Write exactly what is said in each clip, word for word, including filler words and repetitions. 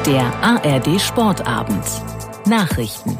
Der A R D Sportabend. Nachrichten.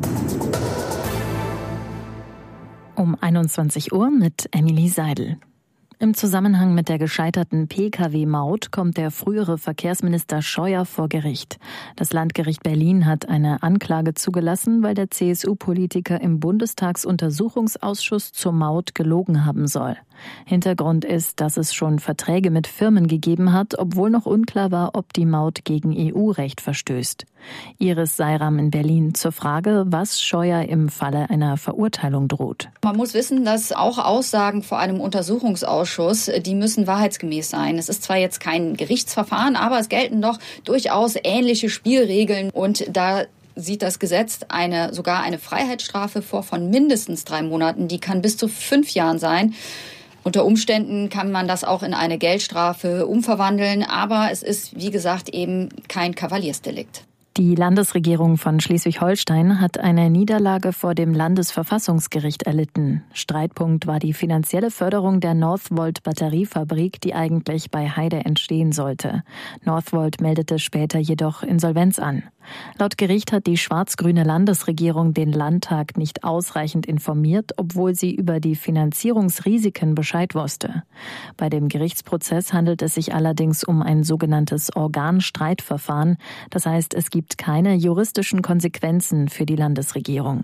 Um einundzwanzig Uhr mit Emily Seidel. Im Zusammenhang mit der gescheiterten P K W-Maut kommt der frühere Verkehrsminister Scheuer vor Gericht. Das Landgericht Berlin hat eine Anklage zugelassen, weil der C S U-Politiker im Bundestagsuntersuchungsausschuss zur Maut gelogen haben soll. Hintergrund ist, dass es schon Verträge mit Firmen gegeben hat, obwohl noch unklar war, ob die Maut gegen E U-Recht verstößt. Iris Seiram in Berlin zur Frage, was Scheuer im Falle einer Verurteilung droht. Man muss wissen, dass auch Aussagen vor einem Untersuchungsausschuss, die müssen wahrheitsgemäß sein. Es ist zwar jetzt kein Gerichtsverfahren, aber es gelten doch durchaus ähnliche Spielregeln und da sieht das Gesetz eine, sogar eine Freiheitsstrafe vor von mindestens drei Monaten. Die kann bis zu fünf Jahren sein. Unter Umständen kann man das auch in eine Geldstrafe umverwandeln, aber es ist, wie gesagt, eben kein Kavaliersdelikt. Die Landesregierung von Schleswig-Holstein hat eine Niederlage vor dem Landesverfassungsgericht erlitten. Streitpunkt war die finanzielle Förderung der Northvolt-Batteriefabrik, die eigentlich bei Heide entstehen sollte. Northvolt meldete später jedoch Insolvenz an. Laut Gericht hat die schwarz-grüne Landesregierung den Landtag nicht ausreichend informiert, obwohl sie über die Finanzierungsrisiken Bescheid wusste. Bei dem Gerichtsprozess handelt es sich allerdings um ein sogenanntes Organstreitverfahren. Das heißt, es gibt keine juristischen Konsequenzen für die Landesregierung.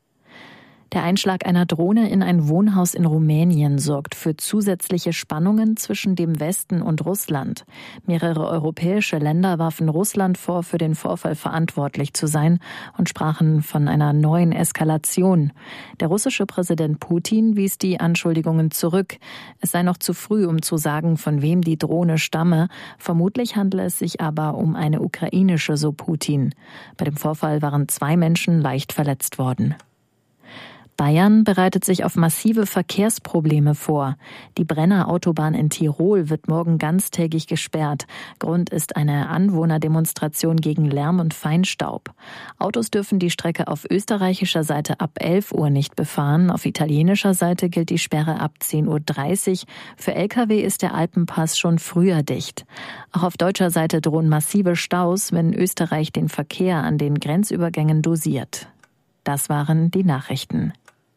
Der Einschlag einer Drohne in ein Wohnhaus in Rumänien sorgt für zusätzliche Spannungen zwischen dem Westen und Russland. Mehrere europäische Länder warfen Russland vor, für den Vorfall verantwortlich zu sein und sprachen von einer neuen Eskalation. Der russische Präsident Putin wies die Anschuldigungen zurück. Es sei noch zu früh, um zu sagen, von wem die Drohne stamme. Vermutlich handele es sich aber um eine ukrainische, so Putin. Bei dem Vorfall waren zwei Menschen leicht verletzt worden. Bayern bereitet sich auf massive Verkehrsprobleme vor. Die Brenner Autobahn in Tirol wird morgen ganztägig gesperrt. Grund ist eine Anwohnerdemonstration gegen Lärm und Feinstaub. Autos dürfen die Strecke auf österreichischer Seite ab elf Uhr nicht befahren. Auf italienischer Seite gilt die Sperre ab zehn Uhr dreißig. Für L K W ist der Alpenpass schon früher dicht. Auch auf deutscher Seite drohen massive Staus, wenn Österreich den Verkehr an den Grenzübergängen dosiert. Das waren die Nachrichten.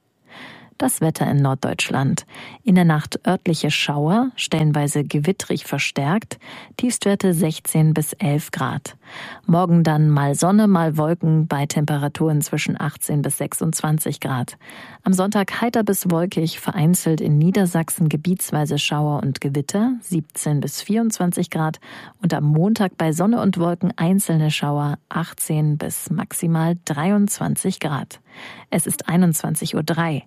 Das Wetter in Norddeutschland. In der Nacht örtliche Schauer, stellenweise gewittrig verstärkt, Tiefstwerte sechzehn bis elf Grad. Morgen dann mal Sonne, mal Wolken bei Temperaturen zwischen achtzehn bis sechsundzwanzig Grad. Am Sonntag heiter bis wolkig, vereinzelt in Niedersachsen gebietsweise Schauer und Gewitter, siebzehn bis vierundzwanzig Grad. Und am Montag bei Sonne und Wolken einzelne Schauer, achtzehn bis maximal dreiundzwanzig Grad. Es ist einundzwanzig Uhr drei.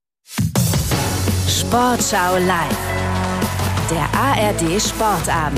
Sportschau live. Der A R D Sportabend.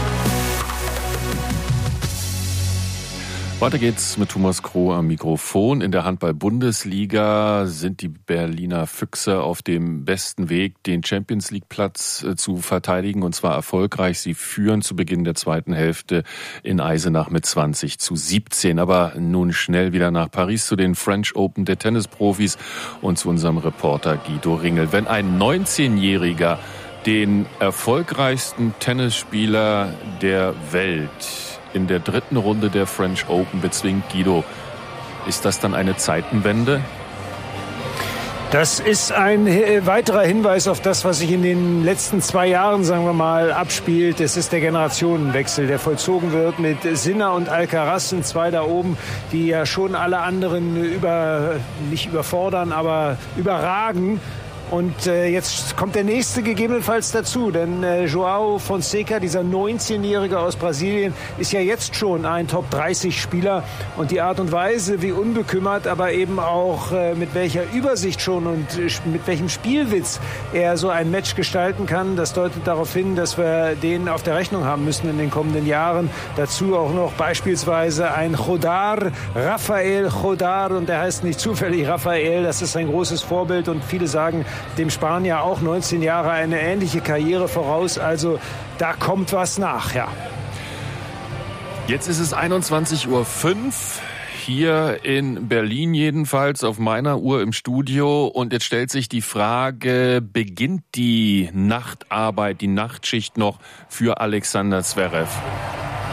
Weiter geht's mit Thomas Kroh am Mikrofon. In der Handball-Bundesliga sind die Berliner Füchse auf dem besten Weg, den Champions-League-Platz zu verteidigen, und zwar erfolgreich. Sie führen zu Beginn der zweiten Hälfte in Eisenach mit zwanzig zu siebzehn. Aber nun schnell wieder nach Paris zu den French Open der Tennisprofis und zu unserem Reporter Guido Ringel. Wenn ein neunzehnjähriger den erfolgreichsten Tennisspieler der Welt in der dritten Runde der French Open bezwingt, Guido, ist das dann eine Zeitenwende? Das ist ein weiterer Hinweis auf das, was sich in den letzten zwei Jahren, sagen wir mal, abspielt. Es ist der Generationenwechsel, der vollzogen wird mit Sinner und Alcaraz, sind zwei da oben, die ja schon alle anderen über, nicht überfordern, aber überragen. Und äh, jetzt kommt der nächste gegebenenfalls dazu, denn äh, João Fonseca, dieser neunzehnjährige aus Brasilien, ist ja jetzt schon ein Top dreißig Spieler. Und die Art und Weise, wie unbekümmert, aber eben auch äh, mit welcher Übersicht schon und äh, mit welchem Spielwitz er so ein Match gestalten kann, das deutet darauf hin, dass wir den auf der Rechnung haben müssen in den kommenden Jahren. Dazu auch noch beispielsweise ein Jodar, Rafael Jodar, und der heißt nicht zufällig Rafael, das ist ein großes Vorbild und viele sagen, dem Spanier auch neunzehn Jahre eine ähnliche Karriere voraus. Also da kommt was nach, ja. Jetzt ist es einundzwanzig Uhr fünf. Hier in Berlin jedenfalls, auf meiner Uhr im Studio. Und jetzt stellt sich die Frage, beginnt die Nachtarbeit, die Nachtschicht noch für Alexander Zverev?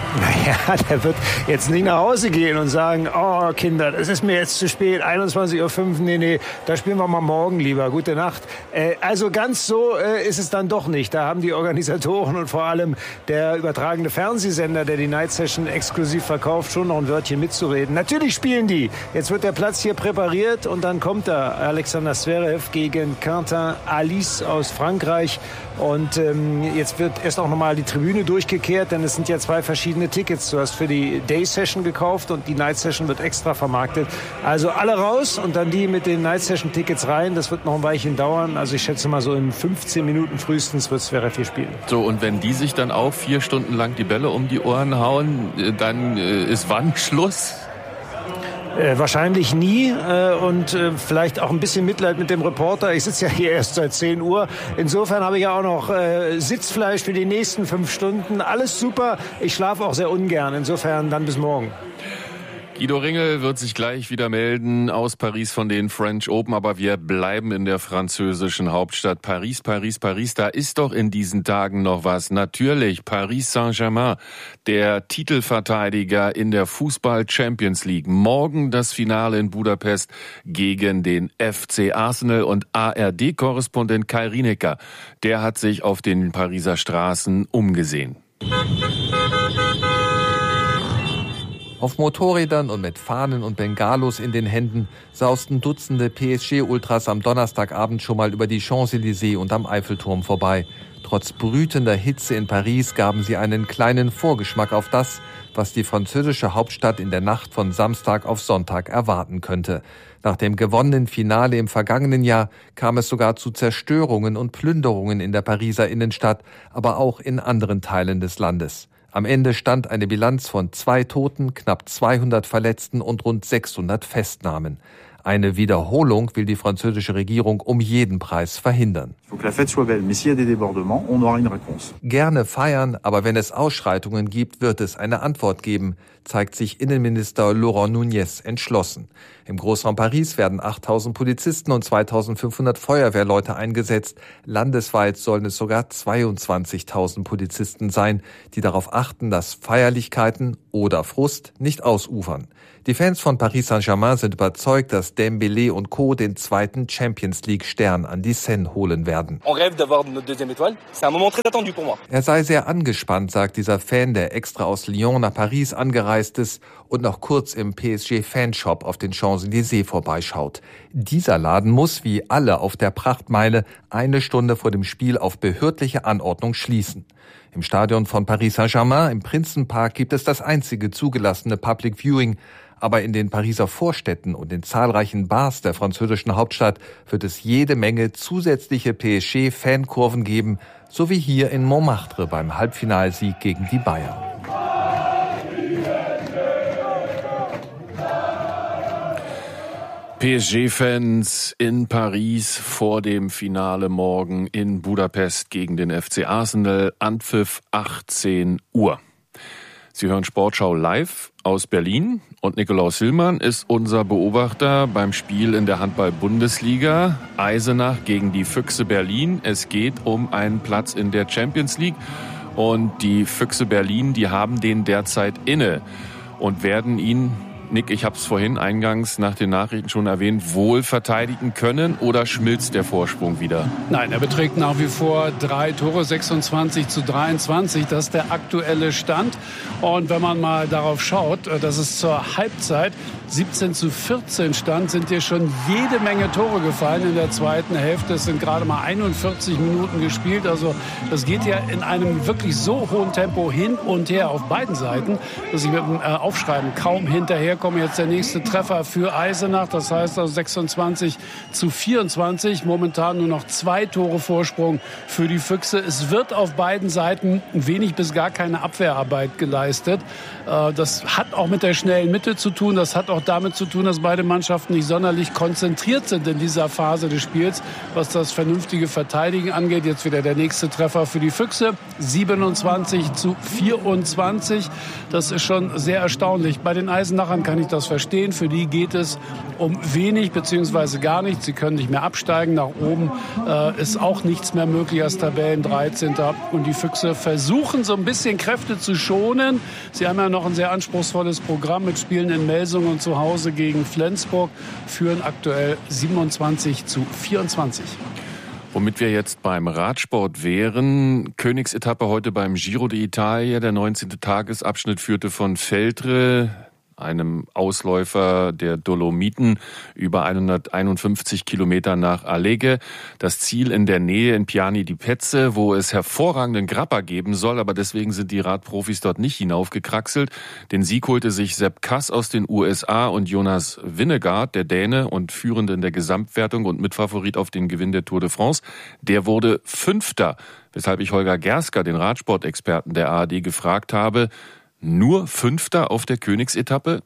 Naja, der wird jetzt nicht nach Hause gehen und sagen, oh Kinder, das ist mir jetzt zu spät, einundzwanzig Uhr fünf, nee, nee, da spielen wir mal morgen lieber, gute Nacht. Äh, also ganz so äh, ist es dann doch nicht. Da haben die Organisatoren und vor allem der übertragene Fernsehsender, der die Night Session exklusiv verkauft, schon noch ein Wörtchen mitzureden. Natürlich spielen die. Jetzt wird der Platz hier präpariert und dann kommt da Alexander Zverev gegen Quentin Alice aus Frankreich. Und ähm, jetzt wird erst auch nochmal die Tribüne durchgekehrt, denn es sind ja zwei verschiedene Tickets. Du hast für die Day Session gekauft und die Night Session wird extra vermarktet. Also alle raus und dann die mit den Night Session Tickets rein. Das wird noch ein Weilchen dauern. Also ich schätze mal so in fünfzehn Minuten frühestens wird Zverev hier spielen. So, und wenn die sich dann auch vier Stunden lang die Bälle um die Ohren hauen, dann äh, ist wann Schluss? Äh, wahrscheinlich nie äh, und äh, vielleicht auch ein bisschen Mitleid mit dem Reporter. Ich sitze ja hier erst seit zehn Uhr. Insofern habe ich ja auch noch äh, Sitzfleisch für die nächsten fünf Stunden. Alles super. Ich schlafe auch sehr ungern. Insofern dann bis morgen. Guido Ringel wird sich gleich wieder melden aus Paris von den French Open, aber wir bleiben in der französischen Hauptstadt Paris, Paris, Paris. Da ist doch in diesen Tagen noch was. Natürlich Paris Saint-Germain, der Titelverteidiger in der Fußball-Champions League. Morgen das Finale in Budapest gegen den F C Arsenal und A R D-Korrespondent Kai Rienecker. Der hat sich auf den Pariser Straßen umgesehen. Auf Motorrädern und mit Fahnen und Bengalos in den Händen sausten Dutzende P S G-Ultras am Donnerstagabend schon mal über die Champs-Élysées und am Eiffelturm vorbei. Trotz brütender Hitze in Paris gaben sie einen kleinen Vorgeschmack auf das, was die französische Hauptstadt in der Nacht von Samstag auf Sonntag erwarten könnte. Nach dem gewonnenen Finale im vergangenen Jahr kam es sogar zu Zerstörungen und Plünderungen in der Pariser Innenstadt, aber auch in anderen Teilen des Landes. Am Ende stand eine Bilanz von zwei Toten, knapp zweihundert Verletzten und rund sechshundert Festnahmen. Eine Wiederholung will die französische Regierung um jeden Preis verhindern. Gerne feiern, aber wenn es Ausschreitungen gibt, wird es eine Antwort geben, zeigt sich Innenminister Laurent Nunez entschlossen. Im Großraum Paris werden achttausend Polizisten und zweitausendfünfhundert Feuerwehrleute eingesetzt. Landesweit sollen es sogar zweiundzwanzigtausend Polizisten sein, die darauf achten, dass Feierlichkeiten oder Frust nicht ausufern. Die Fans von Paris Saint-Germain sind überzeugt, dass Dembélé und Co. den zweiten Champions-League-Stern an die Seine holen werden. Er sei sehr angespannt, sagt dieser Fan, der extra aus Lyon nach Paris angereist ist und noch kurz im P S G-Fanshop auf den Champs-Élysées vorbeischaut. Dieser Laden muss, wie alle auf der Prachtmeile, eine Stunde vor dem Spiel auf behördliche Anordnung schließen. Im Stadion von Paris Saint-Germain im Prinzenpark gibt es das einzige zugelassene Public Viewing. Aber in den Pariser Vorstädten und den zahlreichen Bars der französischen Hauptstadt wird es jede Menge zusätzliche P S G-Fankurven geben, so wie hier in Montmartre beim Halbfinalsieg gegen die Bayern. P S G-Fans in Paris vor dem Finale morgen in Budapest gegen den F C Arsenal, Anpfiff achtzehn Uhr. Sie hören Sportschau live aus Berlin und Nikolaus Hillmann ist unser Beobachter beim Spiel in der Handball-Bundesliga. Eisenach gegen die Füchse Berlin. Es geht um einen Platz in der Champions League und die Füchse Berlin, die haben den derzeit inne und werden ihn, Nick, ich habe es vorhin eingangs nach den Nachrichten schon erwähnt, wohl verteidigen können oder schmilzt der Vorsprung wieder? Nein, er beträgt nach wie vor drei Tore, sechsundzwanzig zu dreiundzwanzig. Das ist der aktuelle Stand. Und wenn man mal darauf schaut, dass es zur Halbzeit siebzehn zu vierzehn stand, sind hier schon jede Menge Tore gefallen in der zweiten Hälfte. Es sind gerade mal einundvierzig Minuten gespielt. Also das geht ja in einem wirklich so hohen Tempo hin und her auf beiden Seiten, dass ich mit dem Aufschreiben kaum hinterherkomme. Jetzt der nächste Treffer für Eisenach. Das heißt also sechsundzwanzig zu vierundzwanzig. Momentan nur noch zwei Tore Vorsprung für die Füchse. Es wird auf beiden Seiten wenig bis gar keine Abwehrarbeit geleistet. Das hat auch mit der schnellen Mitte zu tun. Das hat auch damit zu tun, dass beide Mannschaften nicht sonderlich konzentriert sind in dieser Phase des Spiels, was das vernünftige Verteidigen angeht. Jetzt wieder der nächste Treffer für die Füchse. siebenundzwanzig zu vierundzwanzig. Das ist schon sehr erstaunlich. Bei den Eisenachern kann ich das verstehen. Für die geht es um wenig beziehungsweise gar nichts. Sie können nicht mehr absteigen. Nach oben äh, ist auch nichts mehr möglich als Tabellen dreizehnter Und die Füchse versuchen so ein bisschen Kräfte zu schonen. Sie haben ja noch ein sehr anspruchsvolles Programm mit Spielen in Melsungen und zu Hause gegen Flensburg, führen aktuell siebenundzwanzig zu vierundzwanzig. Womit wir jetzt beim Radsport wären, Königsetappe heute beim Giro d'Italia. Der neunzehnte Tagesabschnitt führte von Feltre, einem Ausläufer der Dolomiten, über hunderteinundfünfzig Kilometer nach Alleghe. Das Ziel in der Nähe in Piani di Pezze, wo es hervorragenden Grappa geben soll, aber deswegen sind die Radprofis dort nicht hinaufgekraxelt. Den Sieg holte sich Sepp Kuss aus den U S A und Jonas Vingegaard, der Däne und Führende in der Gesamtwertung und Mitfavorit auf den Gewinn der Tour de France. Der wurde Fünfter, weshalb ich Holger Gersker, den Radsportexperten der A R D, gefragt habe, nur Fünfter auf der Königsetappe?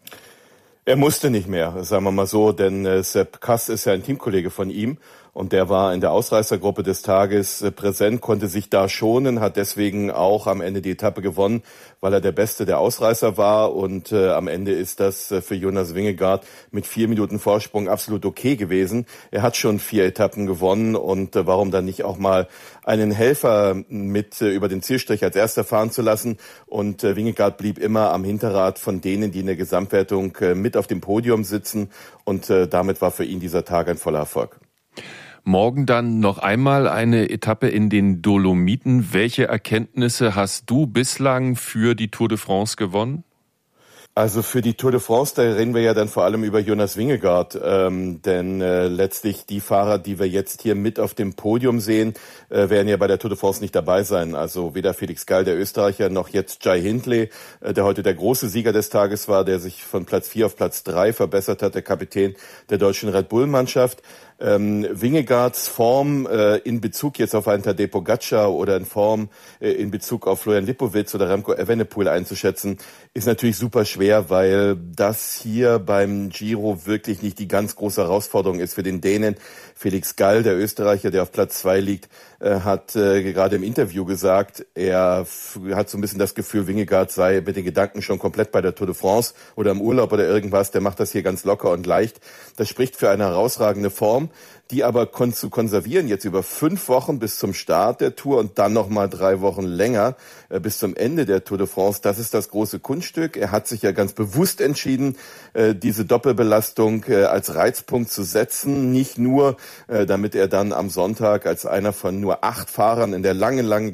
Er musste nicht mehr, sagen wir mal so, denn äh, Sepp Kuss ist ja ein Teamkollege von ihm und der war in der Ausreißergruppe des Tages äh, präsent, konnte sich da schonen, hat deswegen auch am Ende die Etappe gewonnen, weil er der Beste der Ausreißer war und äh, am Ende ist das äh, für Jonas Vingegaard mit vier Minuten Vorsprung absolut okay gewesen. Er hat schon vier Etappen gewonnen und äh, warum dann nicht auch mal einen Helfer mit äh, über den Zielstrich als Erster fahren zu lassen und äh, Vingegaard blieb immer am Hinterrad von denen, die in der Gesamtwertung äh, mit auf dem Podium sitzen und äh, damit war für ihn dieser Tag ein voller Erfolg. Morgen dann noch einmal eine Etappe in den Dolomiten. Welche Erkenntnisse hast du bislang für die Tour de France gewonnen? Also für die Tour de France, da reden wir ja dann vor allem über Jonas Vingegaard, ähm, denn äh, letztlich die Fahrer, die wir jetzt hier mit auf dem Podium sehen, äh, werden ja bei der Tour de France nicht dabei sein. Also weder Felix Gall, der Österreicher, noch jetzt Jai Hindley, äh, der heute der große Sieger des Tages war, der sich von Platz vier auf Platz drei verbessert hat, der Kapitän der deutschen Red Bull-Mannschaft. Ähm, Vingegaards Form äh, in Bezug jetzt auf einen Tadej Pogačar oder in Form äh, in Bezug auf Florian Lipowitz oder Remco Evenepoel einzuschätzen, ist natürlich super schwer, weil das hier beim Giro wirklich nicht die ganz große Herausforderung ist für den Dänen. Felix Gall, der Österreicher, der auf Platz zwei liegt, äh, hat äh, gerade im Interview gesagt, er f- hat so ein bisschen das Gefühl, Vingegaard sei mit den Gedanken schon komplett bei der Tour de France oder im Urlaub oder irgendwas. Der macht das hier ganz locker und leicht. Das spricht für eine herausragende Form, die aber kon- zu konservieren jetzt über fünf Wochen bis zum Start der Tour und dann nochmal drei Wochen länger äh, bis zum Ende der Tour de France. Das ist das große Kunststück. Er hat sich ja ganz bewusst entschieden, äh, diese Doppelbelastung äh, als Reizpunkt zu setzen. Nicht nur, äh, damit er dann am Sonntag als einer von nur acht Fahrern in der langen, langen